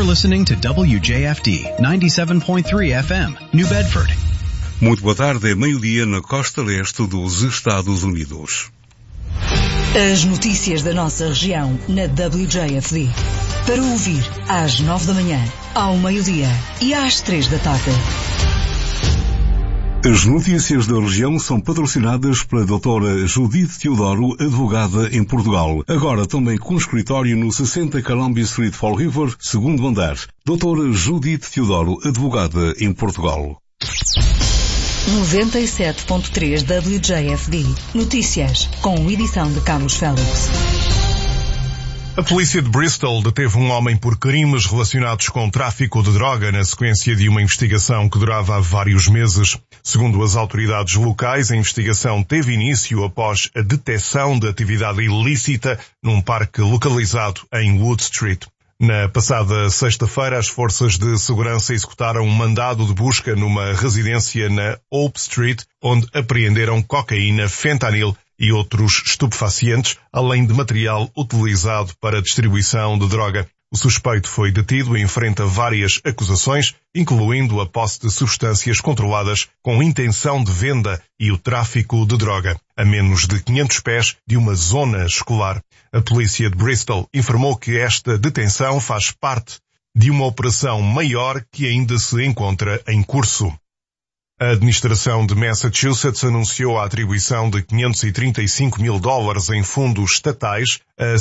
You're listening to WJFD 97.3 FM, New Bedford. Muito boa tarde, é meio-dia na costa leste dos Estados Unidos. As notícias da nossa região na WJFD. Para ouvir às 9 da manhã, ao meio-dia e às 3 da tarde. As notícias da região são patrocinadas pela doutora Judith Teodoro, advogada em Portugal. Agora também com escritório no 60 Columbia Street, Fall River, segundo andar. Doutora Judith Teodoro, advogada em Portugal. 97.3 WJFD. Notícias, com edição de Carlos Félix. A polícia de Bristol deteve um homem por crimes relacionados com tráfico de droga na sequência de uma investigação que durava há vários meses. Segundo as autoridades locais, a investigação teve início após a detecção de atividade ilícita num parque localizado em Wood Street. Na passada sexta-feira, as forças de segurança executaram um mandado de busca numa residência na Hope Street, onde apreenderam cocaína, fentanil e outros estupefacientes, além de material utilizado para a distribuição de droga. O suspeito foi detido e enfrenta várias acusações, incluindo a posse de substâncias controladas com intenção de venda e o tráfico de droga, a menos de 500 pés de uma zona escolar. A polícia de Bristol informou que esta detenção faz parte de uma operação maior que ainda se encontra em curso. A administração de Massachusetts anunciou a atribuição de $535 mil em fundos estatais a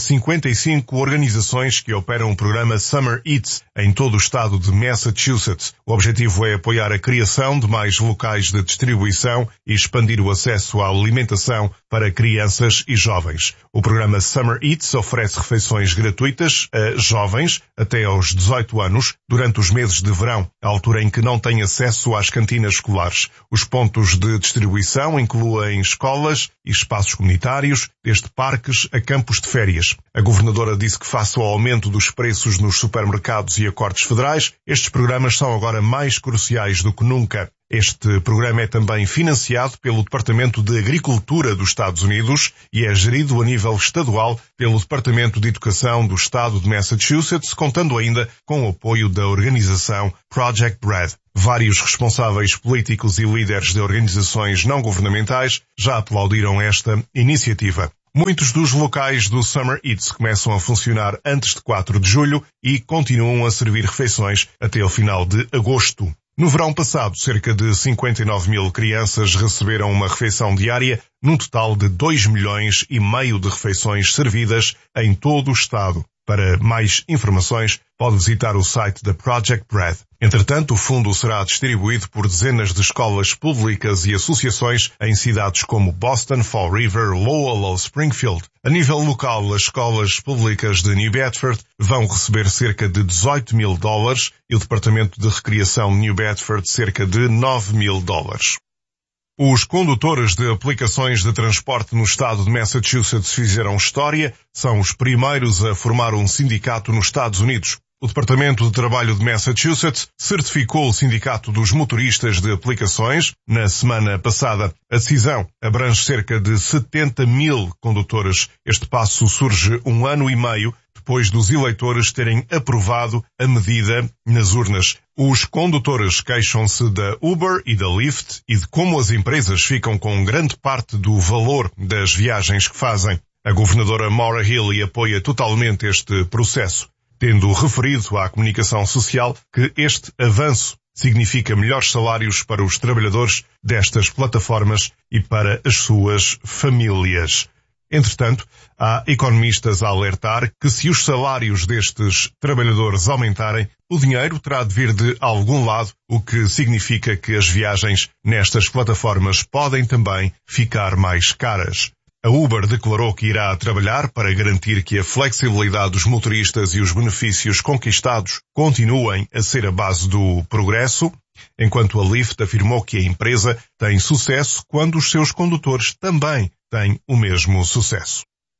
55 organizações que operam o programa Summer Eats em todo o estado de Massachusetts. O objetivo é apoiar a criação de mais locais de distribuição e expandir o acesso à alimentação para crianças e jovens. O programa Summer Eats oferece refeições gratuitas a jovens até aos 18 anos durante os meses de verão, a altura em que não têm acesso às cantinas escolares. Os pontos de distribuição incluem escolas e espaços comunitários, desde parques a campos de férias. A governadora disse que, face ao aumento dos preços nos supermercados e acordos federais, estes programas são agora mais cruciais do que nunca. Este programa é também financiado pelo Departamento de Agricultura dos Estados Unidos e é gerido a nível estadual pelo Departamento de Educação do Estado de Massachusetts, contando ainda com o apoio da organização Project Bread. Vários responsáveis políticos e líderes de organizações não governamentais já aplaudiram esta iniciativa. Muitos dos locais do Summer Eats começam a funcionar antes de 4 de julho e continuam a servir refeições até ao final de agosto. No verão passado, cerca de 59 mil crianças receberam uma refeição diária, num total de 2,5 milhões de refeições servidas em todo o estado. Para mais informações, pode visitar o site da Project Bread. Entretanto, o fundo será distribuído por dezenas de escolas públicas e associações em cidades como Boston, Fall River, Lowell ou Springfield. A nível local, as escolas públicas de New Bedford vão receber cerca de $18 mil e o Departamento de Recreação de New Bedford cerca de $9 mil. Os condutores de aplicações de transporte no estado de Massachusetts fizeram história, são os primeiros a formar um sindicato nos Estados Unidos. O Departamento de Trabalho de Massachusetts certificou o Sindicato dos Motoristas de Aplicações na semana passada. A decisão abrange cerca de 70 mil condutores. Este passo surge 1 ano e meio depois dos eleitores terem aprovado a medida nas urnas. Os condutores queixam-se da Uber e da Lyft e de como as empresas ficam com grande parte do valor das viagens que fazem. A governadora Maura Healey apoia totalmente este processo, tendo referido à comunicação social que este avanço significa melhores salários para os trabalhadores destas plataformas e para as suas famílias. Entretanto, há economistas a alertar que se os salários destes trabalhadores aumentarem, o dinheiro terá de vir de algum lado, o que significa que as viagens nestas plataformas podem também ficar mais caras. A Uber declarou que irá trabalhar para garantir que a flexibilidade dos motoristas e os benefícios conquistados continuem a ser a base do progresso, enquanto a Lyft afirmou que a empresa tem sucesso quando os seus condutores também têm o mesmo sucesso.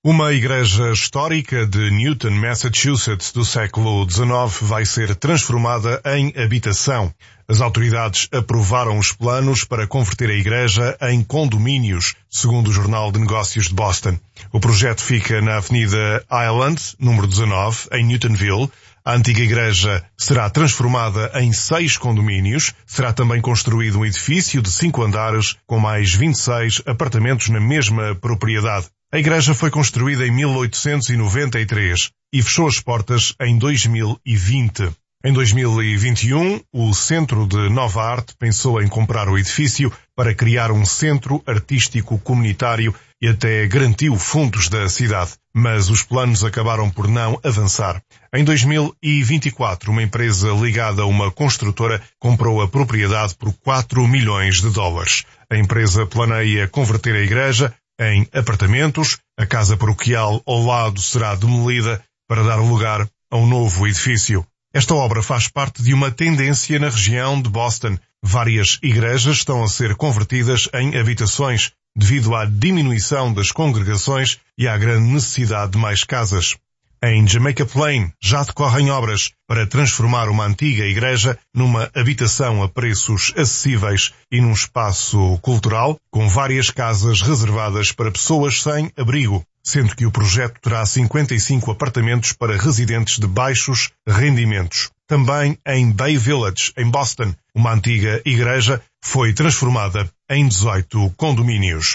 Uma igreja histórica de Newton, Massachusetts, do século XIX vai ser transformada em habitação. As autoridades aprovaram os planos para converter a igreja em condomínios, segundo o Jornal de Negócios de Boston. O projeto fica na Avenida Island, número 19, em Newtonville. A antiga igreja será transformada em 6 condomínios. Será também construído um edifício de 5 andares, com mais 26 apartamentos na mesma propriedade. A igreja foi construída em 1893 e fechou as portas em 2020. Em 2021, o Centro de Nova Arte pensou em comprar o edifício para criar um centro artístico comunitário e até garantiu fundos da cidade. Mas os planos acabaram por não avançar. Em 2024, uma empresa ligada a uma construtora comprou a propriedade por $4 milhões. A empresa planeia converter a igreja em apartamentos. A casa paroquial ao lado será demolida para dar lugar a um novo edifício. Esta obra faz parte de uma tendência na região de Boston. Várias igrejas estão a ser convertidas em habitações devido à diminuição das congregações e à grande necessidade de mais casas. Em Jamaica Plain já decorrem obras para transformar uma antiga igreja numa habitação a preços acessíveis e num espaço cultural com várias casas reservadas para pessoas sem abrigo, sendo que o projeto terá 55 apartamentos para residentes de baixos rendimentos. Também em Bay Village, em Boston, uma antiga igreja foi transformada em 18 condomínios.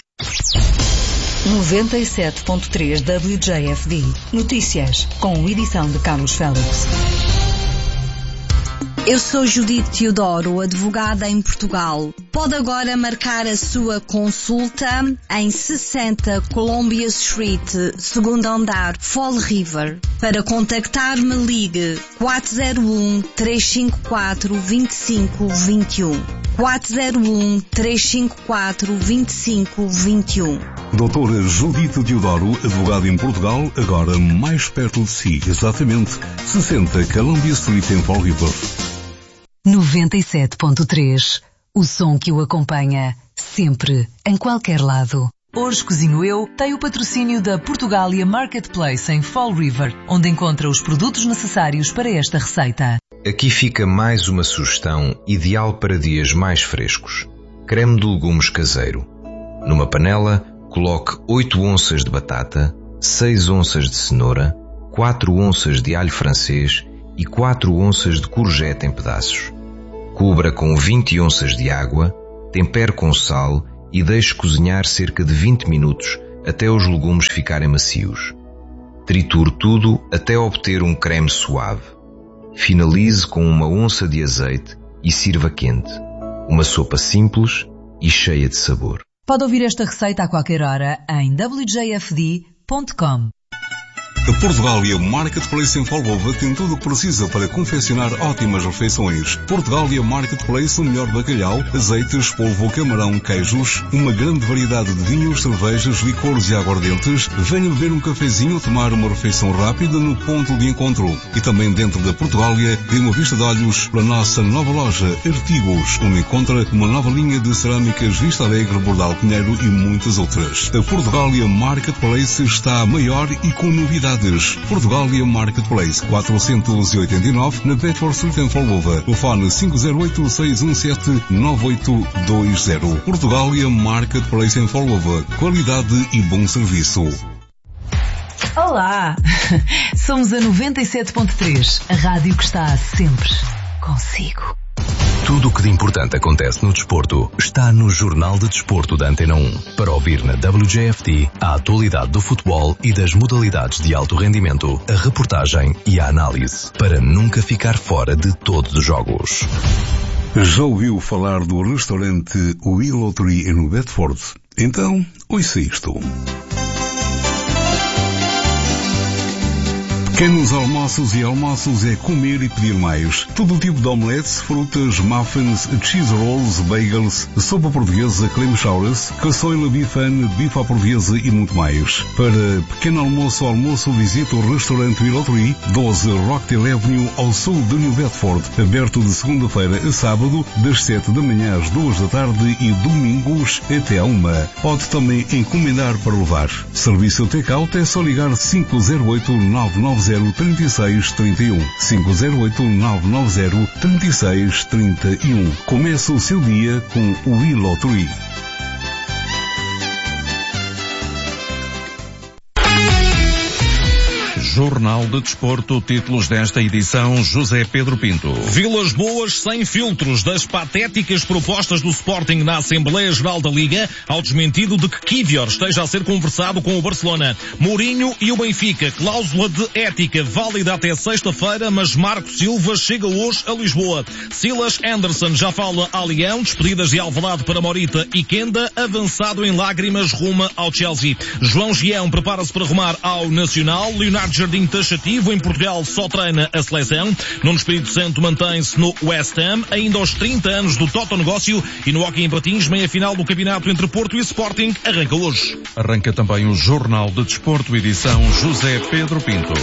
97.3 WJFD. Notícias, com edição de Carlos Félix. Eu sou Judite Teodoro, advogada em Portugal. Pode agora marcar a sua consulta em 60 Columbia Street, segundo andar, Fall River. Para contactar-me, ligue 401-354-2521. 401-354-2521. Doutora Judite Teodoro, advogada em Portugal, agora mais perto de si, exatamente 60 Columbia Street em Fall River. 97.3. O som que o acompanha, sempre, em qualquer lado. Hoje Cozinho Eu tem o patrocínio da Portugália Marketplace em Fall River, onde encontra os produtos necessários para esta receita. Aqui fica mais uma sugestão ideal para dias mais frescos. Creme de legumes caseiro. Numa panela, coloque 8 onças de batata, 6 onças de cenoura, 4 onças de alho francês e 4 onças de courgette em pedaços. Cubra com 20 onças de água, tempere com sal e deixe cozinhar cerca de 20 minutos até os legumes ficarem macios. Triture tudo até obter um creme suave. Finalize com 1 onça de azeite e sirva quente. Uma sopa simples e cheia de sabor. Pode ouvir esta receita a qualquer hora em wjfd.com. A Portugália Marketplace em Folgova tem tudo o que precisa para confeccionar ótimas refeições. Portugália Marketplace, o melhor bacalhau, azeites, polvo, camarão, queijos, uma grande variedade de vinhos, cervejas, licores e aguardentes. Venha beber um cafezinho ou tomar uma refeição rápida no ponto de encontro. E também dentro da Portugália, dê uma vista de olhos para a nossa nova loja Artigos, onde encontra uma nova linha de cerâmicas Vista Alegre, Bordal Pinheiro e muitas outras. A Portugália Marketplace está maior e com novidades. Portugália Marketplace 489 na Bedford Street em Folgova. Telefone 508-617-9820. Portugália Marketplace em Folgova. Qualidade e bom serviço. Olá! Somos a 97.3, a rádio que está sempre consigo. Tudo o que de importante acontece no desporto está no Jornal de Desporto da Antena 1. Para ouvir na WJFD a atualidade do futebol e das modalidades de alto rendimento, a reportagem e a análise, para nunca ficar fora de todos os jogos. Já ouviu falar do restaurante Willow Tree em Bedford? Então, ouça isto. Pequenos almoços e almoços é comer e pedir mais. Todo tipo de omeletes, frutas, muffins, cheese rolls, bagels, sopa portuguesa, creme chowers, caçoila bifane, bife à portuguesa e muito mais. Para pequeno almoço, visite o restaurante Willow-Tree, 12 Rockdale Avenue, ao sul de New Bedford, aberto de segunda-feira a sábado, das 7 da manhã às 2 da tarde e domingos até à 1. Pode também encomendar para levar. Serviço take-out é só ligar 508-990-3631. 508-990-3631. Começa o seu dia com o Willow-Tree. Jornal de Desporto, títulos desta edição, José Pedro Pinto. Vilas Boas sem filtros das patéticas propostas do Sporting na Assembleia Geral da Liga, ao desmentido de que Kivior esteja a ser conversado com o Barcelona. Mourinho e o Benfica, cláusula de ética válida até sexta-feira, mas Marco Silva chega hoje a Lisboa. Silas Anderson já fala a Leão, despedidas de Alvalade para Morita e Kenda, avançado em lágrimas rumo ao Chelsea. João Gião prepara-se para rumar ao Nacional. Leonardo Jardim taxativo, em Portugal só treina a seleção. Nuno Espírito Santo mantém-se no West Ham, ainda aos 30 anos do Toto Negócio, e no hóquei em patins, meia-final do campeonato entre Porto e Sporting arranca hoje. Arranca também o Jornal de Desporto, edição José Pedro Pinto.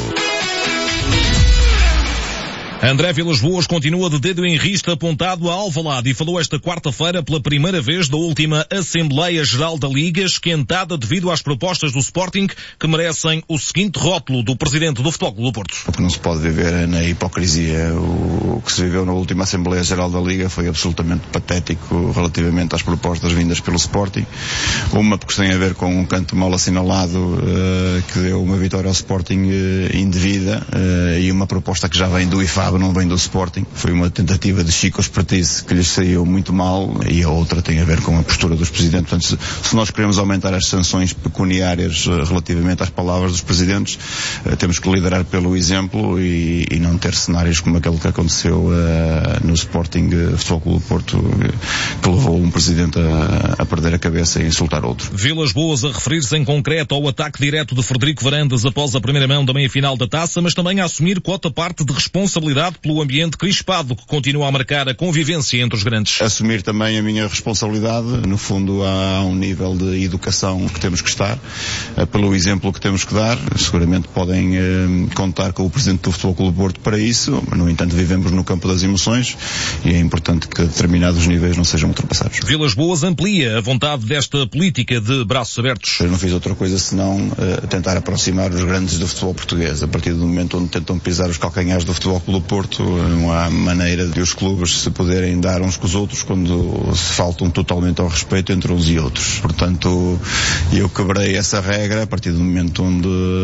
André Vilas Boas continua de dedo em rista apontado a Alvalade e falou esta quarta-feira pela primeira vez da última Assembleia Geral da Liga, esquentada devido às propostas do Sporting, que merecem o seguinte rótulo do presidente do Futebol Clube do Porto. Porque não se pode viver na hipocrisia. O que se viveu na última Assembleia Geral da Liga foi absolutamente patético relativamente às propostas vindas pelo Sporting. Uma porque tem a ver com um canto mal assinalado que deu uma vitória ao Sporting indevida, e uma proposta que já vem do IFAB, não vem do Sporting. Foi uma tentativa de Chico Espertice que lhes saiu muito mal, e a outra tem a ver com a postura dos presidentes. Portanto, se nós queremos aumentar as sanções pecuniárias relativamente às palavras dos presidentes, temos que liderar pelo exemplo e não ter cenários como aquele que aconteceu no Sporting Futebol Clube do Porto, que levou um presidente a perder a cabeça e insultar outro. Vilas Boas a referir-se em concreto ao ataque direto de Frederico Varandas após a primeira mão da meia-final da Taça, mas também a assumir quota parte de responsabilidade pelo ambiente crispado que continua a marcar a convivência entre os grandes. Assumir também a minha responsabilidade. No fundo, há um nível de educação que temos que estar, pelo exemplo que temos que dar. Seguramente podem contar com o presidente do Futebol Clube do Porto para isso. No entanto, vivemos no campo das emoções e é importante que determinados níveis não sejam ultrapassados. Vilas Boas amplia a vontade desta política de braços abertos. Eu não fiz outra coisa senão tentar aproximar os grandes do futebol português. A partir do momento onde tentam pisar os calcanhares do Futebol Clube do Porto, não há maneira de os clubes se poderem dar uns com os outros quando se faltam totalmente ao respeito entre uns e outros. Portanto, eu quebrei essa regra a partir do momento onde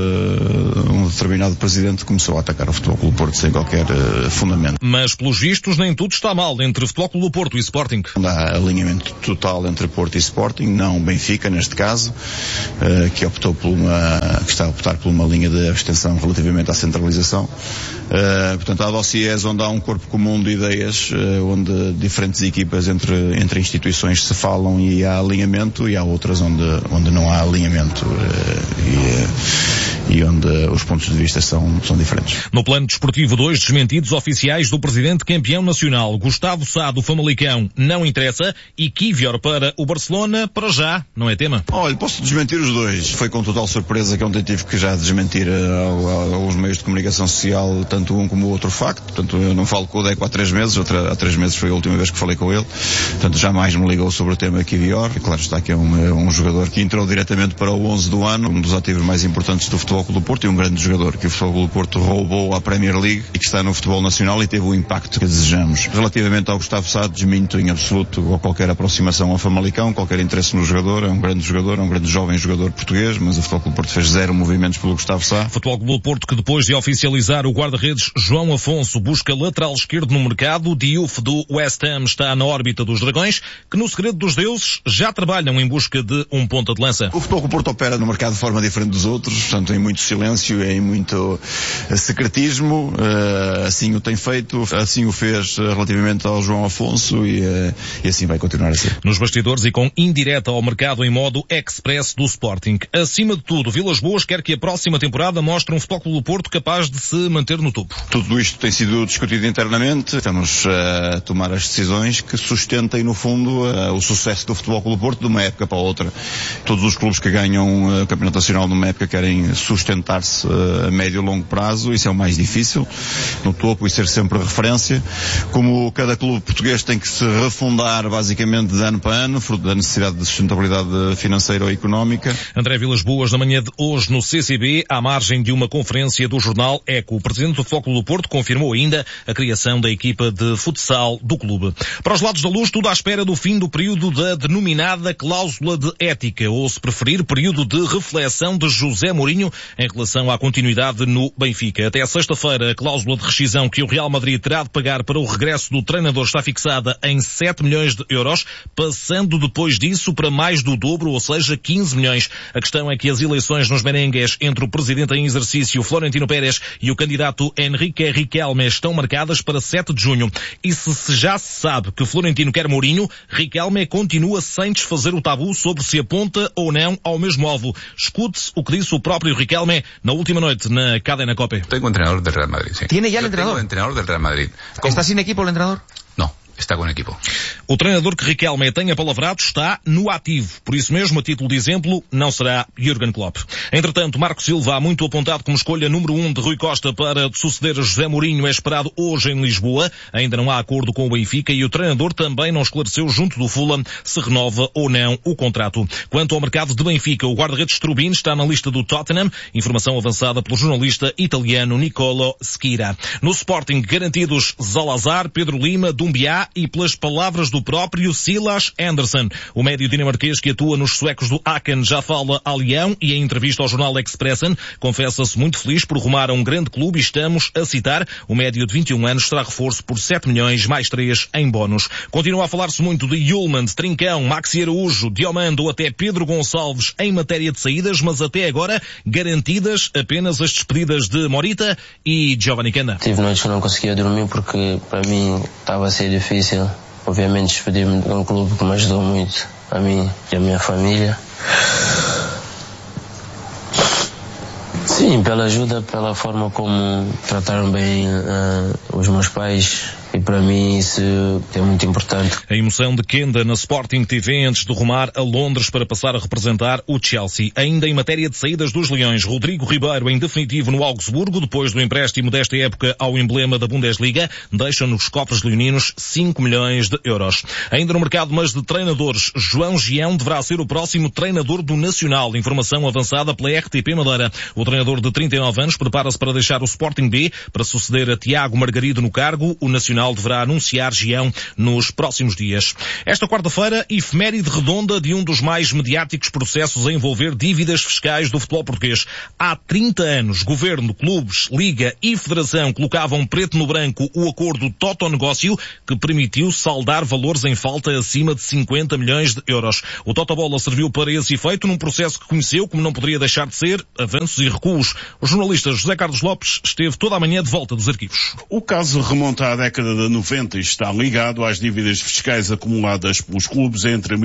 um determinado presidente começou a atacar o Futebol Clube do Porto sem qualquer fundamento. Mas, pelos vistos, nem tudo está mal entre Futebol Clube do Porto e Sporting. Há alinhamento total entre Porto e Sporting, não Benfica, neste caso, que está a optar por uma linha de abstenção relativamente à centralização. Portanto, há dossiês onde há um corpo comum de ideias, onde diferentes equipas entre instituições se falam e há alinhamento, e há outras onde não há alinhamento e onde os pontos de vista são diferentes. No plano desportivo, 2 desmentidos oficiais do presidente campeão nacional. Gustavo Sá, do Famalicão, não interessa, e Kivior para o Barcelona, para já, não é tema. Olha, posso desmentir os dois. Foi com total surpresa que ontem tive que já desmentir aos meios de comunicação social, tanto um como o outro facto. Portanto, eu não falo com o Deco há 3 meses, há 3 meses foi a última vez que falei com ele. Portanto, jamais me ligou sobre o tema Kivior. E claro está que é um jogador que entrou diretamente para o 11 do ano, um dos ativos mais importantes do Futebol Clube do Porto, e um grande jogador que o Futebol Clube do Porto roubou à Premier League e que está no futebol nacional e teve o impacto que desejamos. Relativamente ao Gustavo Sá, desminto em absoluto qualquer aproximação ao Famalicão, qualquer interesse no jogador. É um grande jogador, é um grande jovem jogador português, mas o Futebol Clube do Porto fez 0 movimentos pelo Gustavo Sá. Futebol Clube do Porto, que depois de oficializar o guarda-redes João Afonso, busca lateral esquerdo no mercado. Diouf do West Ham está na órbita dos Dragões, que no segredo dos deuses já trabalham em busca de um ponta de lança. O Futebol Clube do Porto opera no mercado de forma diferente dos outros, portanto, em muito silêncio, em muito secretismo, assim o tem feito, assim o fez relativamente ao João Afonso e assim vai continuar a ser. Nos bastidores e com indireta ao mercado em modo express do Sporting. Acima de tudo, Vilas Boas quer que a próxima temporada mostre um Futebol Clube do Porto capaz de se manter no topo. Tudo isto tem sido discutido internamente, estamos a tomar as decisões que sustentem no fundo o sucesso do Futebol Clube do Porto de uma época para a outra. Todos os clubes que ganham o Campeonato Nacional numa época querem sustentar-se a médio e longo prazo, isso é o mais difícil, no topo, e ser sempre referência. Como cada clube português tem que se refundar basicamente de ano para ano, fruto da necessidade de sustentabilidade financeira ou económica. André Vilas Boas, na manhã de hoje no CCB, à margem de uma conferência do jornal Eco. O presidente do Futebol Clube do Porto confirmou ainda a criação da equipa de futsal do clube. Para os lados da luz, tudo à espera do fim do período da denominada cláusula de ética, ou se preferir, período de reflexão de José Mourinho em relação à continuidade no Benfica. Até sexta-feira, a cláusula de rescisão que o Real Madrid terá de pagar para o regresso do treinador está fixada em 7 milhões de euros, passando depois disso para mais do dobro, ou seja, 15 milhões. A questão é que as eleições nos merengues entre o presidente em exercício, Florentino Pérez, e o candidato Henrique Riquelme estão marcadas para 7 de junho. E se já se sabe que Florentino quer Mourinho, Riquelme continua sem desfazer o tabu sobre se aponta ou não ao mesmo alvo. Escute-se o que disse o próprio Riquelme na última noite na Cadena COPE. Tengo entrenador del Real Madrid, sí. ¿Tiene ya el entrenador? Tengo entrenador del Real Madrid. ¿Está sin equipo el entrenador? No. Está com equipo. O treinador que Riquelme tem apalavrado está no ativo. Por isso mesmo, a título de exemplo, não será Jürgen Klopp. Entretanto, Marco Silva, muito apontado como escolha número 1 de Rui Costa para suceder a José Mourinho, é esperado hoje em Lisboa. Ainda não há acordo com o Benfica e o treinador também não esclareceu junto do Fulham se renova ou não o contrato. Quanto ao mercado de Benfica, o guarda-redes Strubin está na lista do Tottenham, informação avançada pelo jornalista italiano Nicolo Schira. No Sporting, garantidos Zalazar, Pedro Lima, Dumbiá e pelas palavras do próprio Silas Anderson. O médio dinamarquês que atua nos suecos do Aachen já fala a Leão e em entrevista ao jornal Expressen confessa-se muito feliz por rumar a um grande clube e estamos a citar, o médio de 21 anos será reforço por 7 milhões mais 3 em bónus. Continua a falar-se muito de Yulman, de Trincão, Maxi Araújo, Diomando ou até Pedro Gonçalves em matéria de saídas, mas até agora garantidas apenas as despedidas de Morita e Giovanni Canda. Tive noites que não conseguia dormir porque para mim estava a ser difícil. Obviamente despedir-me de um clube que me ajudou muito, a mim e a minha família. Sim, pela ajuda, pela forma como trataram bem os meus pais. E para mim isso é muito importante. A emoção de Kenda na Sporting TV antes de rumar a Londres para passar a representar o Chelsea. Ainda em matéria de saídas dos Leões, Rodrigo Ribeiro em definitivo no Augsburgo, depois do empréstimo desta época ao emblema da Bundesliga, deixa nos cofres leoninos 5 milhões de euros. Ainda no mercado, mas de treinadores, João Gião deverá ser o próximo treinador do Nacional. Informação avançada pela RTP Madeira. O treinador de 39 anos prepara-se para deixar o Sporting B para suceder a Tiago Margarido no cargo. O Nacional deverá anunciar Gião nos próximos dias. Esta quarta-feira, efeméride redonda de um dos mais mediáticos processos a envolver dívidas fiscais do futebol português. Há 30 anos, governo, clubes, liga e federação colocavam preto no branco o acordo Toto-negócio que permitiu saldar valores em falta acima de 50 milhões de euros. O Totobola serviu para esse efeito num processo que conheceu, como não poderia deixar de ser, avanços e recuos. O jornalista José Carlos Lopes esteve toda a manhã de volta dos arquivos. O caso remonta à década de 90 e está ligado às dívidas fiscais acumuladas pelos clubes entre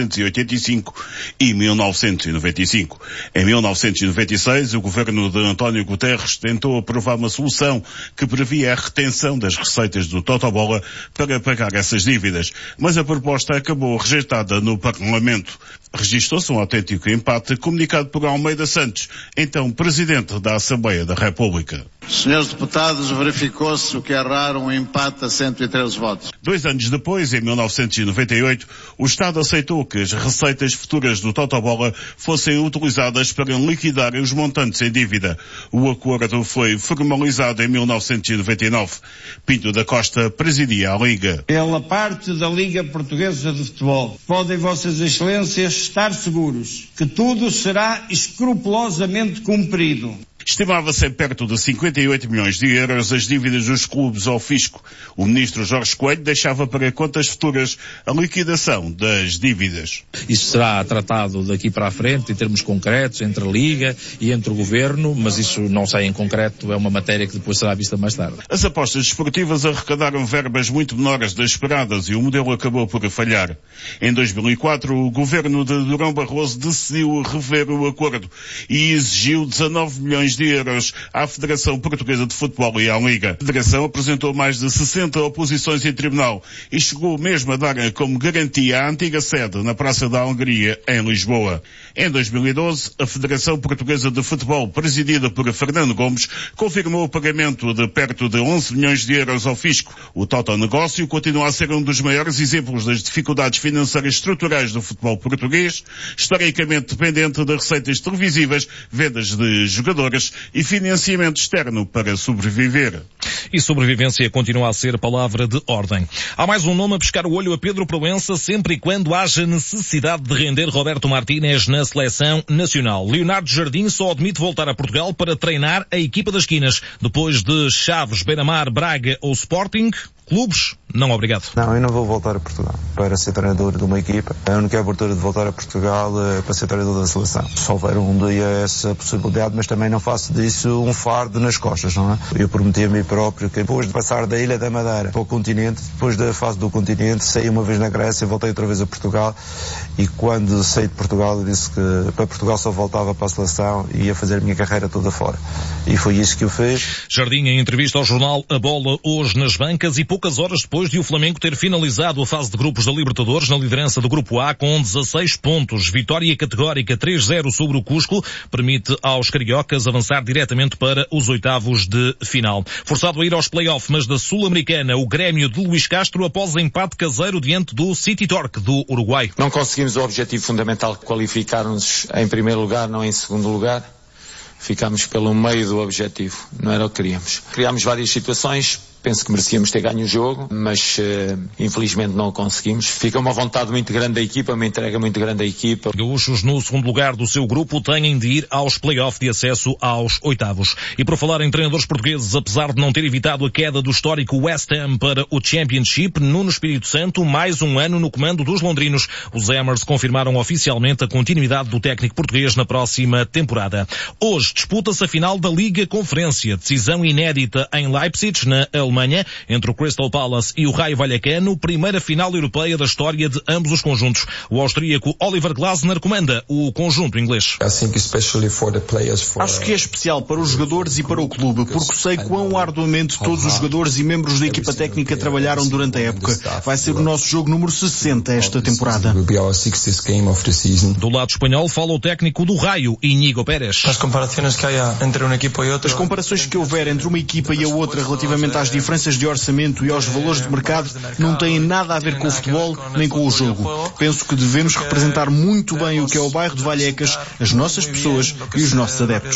1985 e 1995. Em 1996, o governo de António Guterres tentou aprovar uma solução que previa a retenção das receitas do Totobola para pagar essas dívidas, mas a proposta acabou rejeitada no Parlamento. Registou-se um autêntico empate comunicado por Almeida Santos, então Presidente da Assembleia da República. Senhores deputados, verificou-se o que é raro, um empate a 113 votos. 2 anos depois, em 1998, o Estado aceitou que as receitas futuras do Totobola fossem utilizadas para liquidar os montantes em dívida. O acordo foi formalizado em 1999. Pinto da Costa presidia a Liga. Pela parte da Liga Portuguesa de Futebol, podem Vossas Excelências estar seguros que tudo será escrupulosamente cumprido. Estimava-se em perto de 58 milhões de euros as dívidas dos clubes ao fisco. O ministro Jorge Coelho deixava para contas futuras a liquidação das dívidas. Isso será tratado daqui para a frente, em termos concretos, entre a Liga e entre o Governo, mas isso não sai em concreto, é uma matéria que depois será vista mais tarde. As apostas desportivas arrecadaram verbas muito menores das esperadas e o modelo acabou por falhar. Em 2004, o governo de Durão Barroso decidiu rever o acordo e exigiu 19 milhões de euros à Federação Portuguesa de Futebol e à Liga. A Federação apresentou mais de 60 oposições em tribunal e chegou mesmo a dar como garantia a antiga sede na Praça da Alegria, em Lisboa. Em 2012, a Federação Portuguesa de Futebol, presidida por Fernando Gomes, confirmou o pagamento de perto de 11 milhões de euros ao fisco. O total negócio continua a ser um dos maiores exemplos das dificuldades financeiras estruturais do futebol português, historicamente dependente de receitas televisivas, vendas de jogadores e financiamento externo para sobreviver. E sobrevivência continua a ser palavra de ordem. Há mais um nome a pescar o olho a Pedro Proença, sempre e quando haja necessidade de render Roberto Martínez na seleção nacional. Leonardo Jardim só admite voltar a Portugal para treinar a equipa das esquinas. Depois de Chaves, Beira-Mar, Braga ou Sporting, clubes, não obrigado. Não, eu não vou voltar a Portugal para ser treinador de uma equipa. A única abertura de voltar a Portugal é para ser treinador da seleção. Se houver um dia essa possibilidade, mas também não faço disso um fardo nas costas, não é? Eu prometi a mim próprio que depois de passar da Ilha da Madeira para o continente, depois da fase do continente, saí uma vez na Grécia, voltei outra vez a Portugal e quando saí de Portugal eu disse que para Portugal só voltava para a seleção e ia fazer a minha carreira toda fora. E foi isso que eu fiz. Jardim, em entrevista ao jornal A Bola, hoje nas bancas e poucas horas depois de o Flamengo ter finalizado a fase de grupos da Libertadores na liderança do Grupo A com 16 pontos. Vitória categórica 3-0 sobre o Cusco permite aos cariocas avançar diretamente para os oitavos de final. Forçado a ir aos play-off, mas da Sul-Americana, o Grêmio de Luís Castro após empate caseiro diante do City Torque do Uruguai. Não conseguimos o objetivo fundamental, qualificar-nos em primeiro lugar, não em segundo lugar. Ficámos pelo meio do objetivo, não era o que queríamos. Criámos várias situações, penso que merecíamos ter ganho o jogo, mas infelizmente não o conseguimos. Fica uma vontade muito grande da equipa, uma entrega muito grande da equipa. Gaúchos, no segundo lugar do seu grupo, têm de ir aos play-off de acesso aos oitavos. E por falar em treinadores portugueses, apesar de não ter evitado a queda do histórico West Ham para o Championship, Nuno Espírito Santo, mais um ano no comando dos londrinos. Os Hammers confirmaram oficialmente a continuidade do técnico português na próxima temporada. Hoje disputa-se a final da Liga Conferência, decisão inédita em Leipzig, na Alemanha, entre o Crystal Palace e o Raio Vallecano, primeira final europeia da história de ambos os conjuntos. O austríaco Oliver Glasner comanda o conjunto inglês. Acho que é especial para os jogadores e para o clube, porque sei quão arduamente todos os jogadores e membros da equipa técnica trabalharam durante a época. Vai ser o nosso jogo número 60 esta temporada. Do lado espanhol fala o técnico do Raio, Íñigo Pérez. As comparações que houver entre uma equipa e a outra relativamente às diferenças de orçamento e aos valores de mercado não têm nada a ver com o futebol nem com o jogo. Penso que devemos representar muito bem o que é o bairro de Vallecas, as nossas pessoas e os nossos adeptos.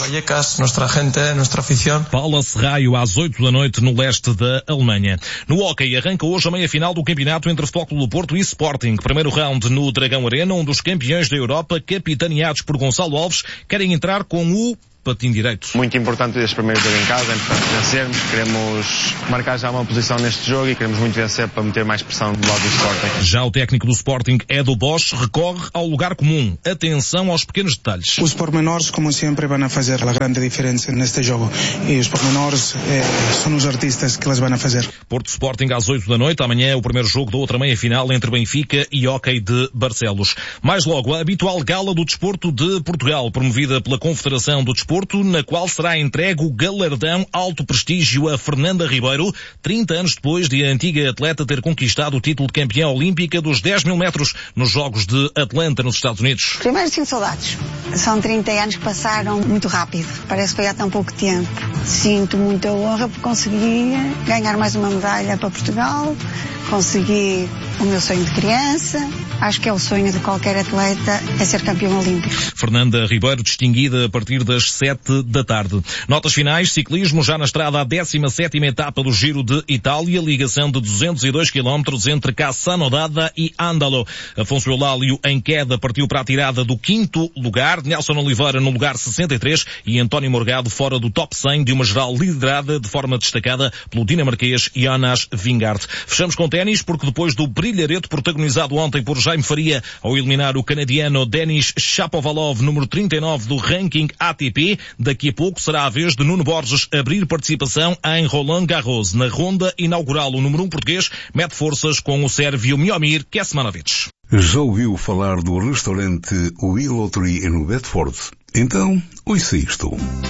Palace Raio às 8 da noite no leste da Alemanha. No hóquei arranca hoje a meia-final do campeonato entre Futebol Clube do Porto e Sporting. Primeiro round no Dragão Arena, onde os campeões da Europa, capitaneados por Gonçalo Alves, querem entrar com o patinho direito. Muito importante este primeiro jogo em casa, é importante vencermos, queremos marcar já uma posição neste jogo e queremos muito vencer para meter mais pressão do lado do Sporting. Já o técnico do Sporting, Edu Bosch, recorre ao lugar comum. Atenção aos pequenos detalhes. Os pormenores, como sempre, vão fazer a grande diferença neste jogo. E os pormenores são os artistas que eles vão fazer. Porto Sporting às 8 da noite. Amanhã é o primeiro jogo da outra meia-final entre Benfica e Hóquei de Barcelos. Mais logo, a habitual gala do desporto de Portugal, promovida pela Confederação do Desporto, na qual será entregue o galardão alto prestígio a Fernanda Ribeiro, 30 anos depois de a antiga atleta ter conquistado o título de campeã olímpica dos 10 mil metros nos Jogos de Atlanta, nos Estados Unidos. Primeiro, sinto saudades. São 30 anos que passaram muito rápido. Parece que foi há tão pouco tempo. Sinto muita honra por conseguir ganhar mais uma medalha para Portugal, consegui o meu sonho de criança. acho que é o sonho de qualquer atleta, é ser campeão olímpico. Fernanda Ribeiro, distinguida a partir das 7 da tarde. Notas finais, ciclismo já na estrada à 17ª etapa do Giro de Itália, ligação de 202 km entre Cassano d'Adda e Andalo. Afonso Eulálio em queda partiu para a tirada do 5º lugar, Nelson Oliveira no lugar 63 e António Morgado fora do top 100 de uma geral liderada de forma destacada pelo dinamarquês Jonas Vingegaard. Fechamos com ténis porque depois do brilharete protagonizado ontem por Jaime Faria ao eliminar o canadiano Denis Shapovalov, número 39 do ranking ATP, daqui a pouco será a vez de Nuno Borges abrir participação em Roland Garros. Na ronda inaugural, o número 1 português mete forças com o sérvio Miomir Kecmanovic. Já ouviu falar do restaurante Willow Tree no Bedford? Então, ouça isto.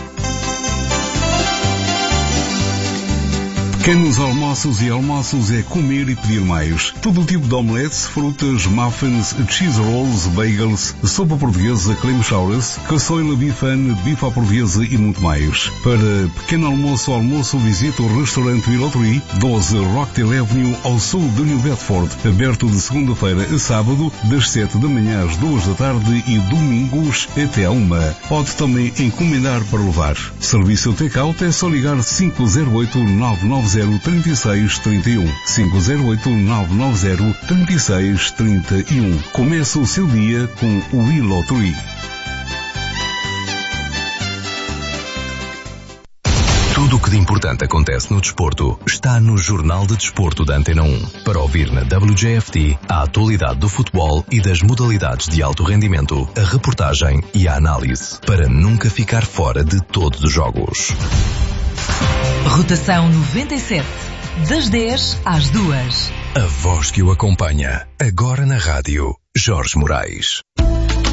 Pequenos almoços e almoços é comer e pedir mais. Todo o tipo de omeletes, frutas, muffins, cheese rolls, bagels, sopa portuguesa, clam chowders, caçoila bifane, bife à portuguesa e muito mais. Para pequeno almoço ou almoço, visita o restaurante Willow Tree, 12 Rockdale Avenue, ao sul de New Bedford, aberto de segunda-feira a sábado, das 7 da manhã às 2 da tarde e domingos até à 1. Pode também encomendar para levar. Serviço take-out é só ligar 508-990-3631. 508-990-3631. Começa o seu dia com o Willow Tree. Tudo o que de importante acontece no desporto está no Jornal de Desporto da Antena 1. Para ouvir na WJFT a atualidade do futebol e das modalidades de alto rendimento, a reportagem e a análise, para nunca ficar fora de todos os jogos. Rotação 97. Das 10 às 2. A voz que o acompanha. Agora na rádio, Jorge Moraes.